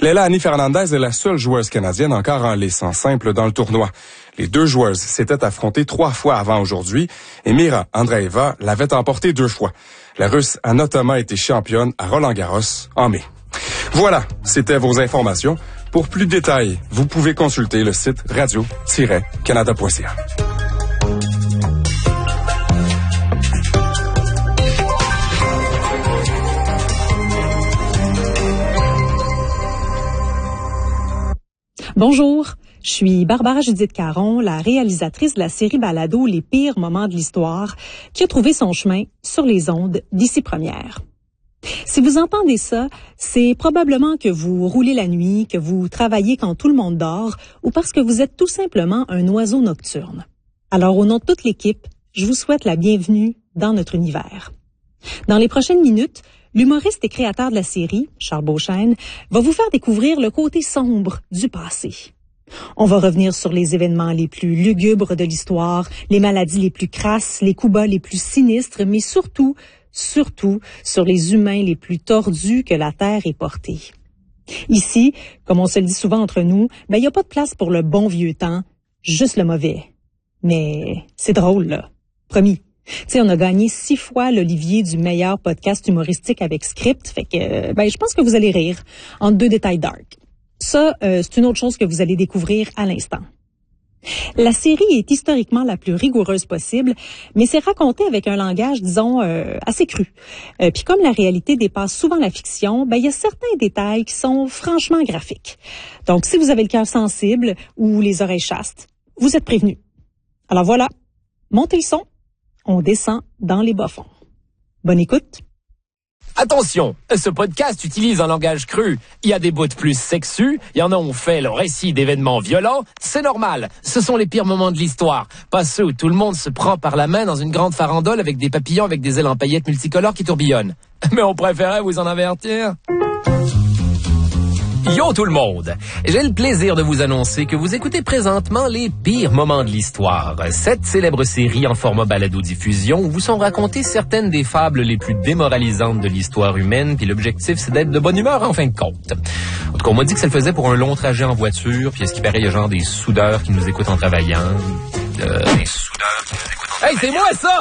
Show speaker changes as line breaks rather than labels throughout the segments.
Leila Annie Fernandez est la seule joueuse canadienne encore en lice en simple dans le tournoi. Les deux joueuses s'étaient affrontées 3 fois avant aujourd'hui et Mira Andreeva l'avait emporté 2 fois. La Russe Anna Thomas était championne à Roland-Garros en mai. Voilà, c'était vos informations. Pour plus de détails, vous pouvez consulter le site radio-canada.ca.
Bonjour, je suis Barbara Judith Caron, la réalisatrice de la série balado Les pires moments de l'histoire, qui a trouvé son chemin sur les ondes d'Ici Première. Si vous entendez ça, c'est probablement que vous roulez la nuit, que vous travaillez quand tout le monde dort, ou parce que vous êtes tout simplement un oiseau nocturne. Alors, au nom de toute l'équipe, je vous souhaite la bienvenue dans notre univers. Dans les prochaines minutes, l'humoriste et créateur de la série, Charles Beauchesne, va vous faire découvrir le côté sombre du passé. On va revenir sur les événements les plus lugubres de l'histoire, les maladies les plus crasses, les coups bas les plus sinistres, mais surtout sur les humains les plus tordus que la Terre ait portés. Ici, comme on se le dit souvent entre nous, il n'y a pas de place pour le bon vieux temps, juste le mauvais. Mais c'est drôle, là. Promis. Tu sais, on a gagné 6 fois l'Olivier du meilleur podcast humoristique avec script, fait que je pense que vous allez rire entre 2 détails dark. Ça, c'est une autre chose que vous allez découvrir à l'instant. La série est historiquement la plus rigoureuse possible, mais c'est raconté avec un langage, disons, assez cru. Puis comme la réalité dépasse souvent la fiction, il y a certains détails qui sont franchement graphiques. Donc, si vous avez le cœur sensible ou les oreilles chastes, vous êtes prévenus. Alors voilà, montez le son. On descend dans les bas-fonds. Bonne écoute.
Attention, ce podcast utilise un langage cru. Il y a des bouts plus sexus, il y en a où on fait le récit d'événements violents. C'est normal, ce sont les pires moments de l'histoire. Pas ceux où tout le monde se prend par la main dans une grande farandole avec des papillons avec des ailes en paillettes multicolores qui tourbillonnent. Mais on préférait vous en avertir. Yo tout le monde! J'ai le plaisir de vous annoncer que vous écoutez présentement les pires moments de l'histoire. Cette célèbre série en format balado-diffusion où vous sont racontées certaines des fables les plus démoralisantes de l'histoire humaine, puis l'objectif c'est d'être de bonne humeur en fin de compte. En tout cas, on m'a dit que ça le faisait pour un long trajet en voiture, puis est-ce qu'il paraît il y a genre des soudeurs qui nous écoutent en travaillant? Des soudeurs qui nous écoutent en travaillant? Hey, c'est moi ça!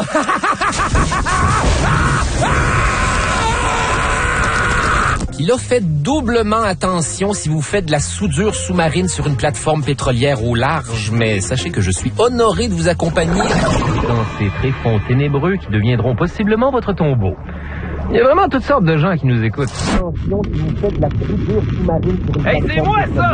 Il a fait doublement attention si vous faites de la soudure sous-marine sur une plateforme pétrolière au large, mais sachez que je suis honoré de vous accompagner dans ces tréfonds ténébreux qui deviendront possiblement votre tombeau. Il y a vraiment toutes sortes de gens qui nous écoutent. Attention si vous faites de la soudure sous-marine sur une plateforme pétrolière. Hey, c'est moi ça!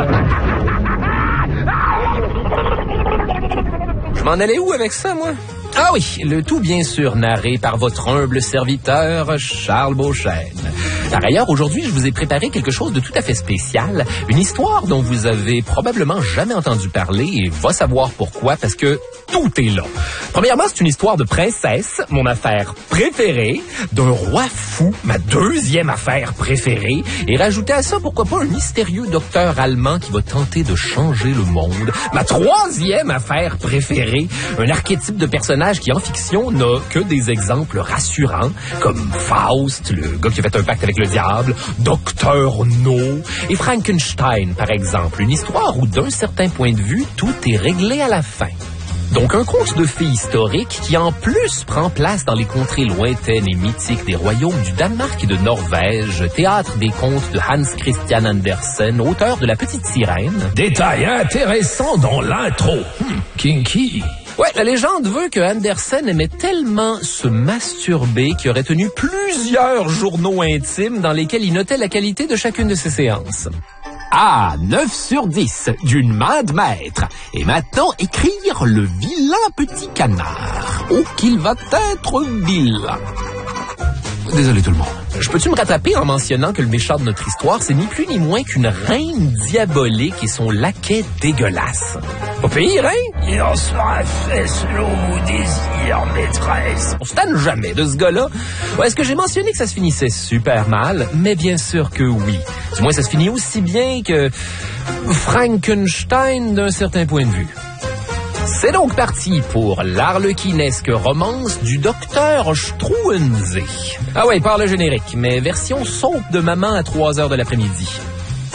Je m'en allais où avec ça, moi? Ah oui, le tout bien sûr narré par votre humble serviteur, Charles Beauchesne. Par ailleurs, aujourd'hui, je vous ai préparé quelque chose de tout à fait spécial, une histoire dont vous avez probablement jamais entendu parler et va savoir pourquoi, parce que tout est là. Premièrement, c'est une histoire de princesse, mon affaire préférée, d'un roi fou, ma deuxième affaire préférée, et rajouter à ça, pourquoi pas, un mystérieux docteur allemand qui va tenter de changer le monde, ma troisième affaire préférée, un archétype de personnage qui, en fiction, n'a que des exemples rassurants, comme Faust, le gars qui a fait un pacte avec le diable, Docteur No, et Frankenstein, par exemple. Une histoire où, d'un certain point de vue, tout est réglé à la fin. Donc, un conte de fées historique qui, en plus, prend place dans les contrées lointaines et mythiques des royaumes du Danemark et de Norvège, théâtre des contes de Hans Christian Andersen, auteur de La Petite Sirène.
Détail intéressant dans l'intro. Kinky.
Ouais, la légende veut que Andersen aimait tellement se masturber qu'il aurait tenu plusieurs journaux intimes dans lesquels il notait la qualité de chacune de ses séances. Ah, 9 sur 10, d'une main de maître. Et maintenant, écrire le vilain petit canard. Oh, qu'il va être vilain. Désolé tout le monde. Je peux-tu me rattraper en mentionnant que le méchant de notre histoire, c'est ni plus ni moins qu'une reine diabolique et son laquais dégueulasse. Pas pire, hein?
Il en sera fait selon vos désirs, maîtresse.
On se tanne jamais de ce gars-là. Ouais, est-ce que j'ai mentionné que ça se finissait super mal? Mais bien sûr que oui. Du moins, ça se finit aussi bien que Frankenstein d'un certain point de vue. C'est donc parti pour l'arlequinesque romance du docteur Struensee. Ah ouais, par le générique, mais version soap de maman à 3 heures de l'après-midi.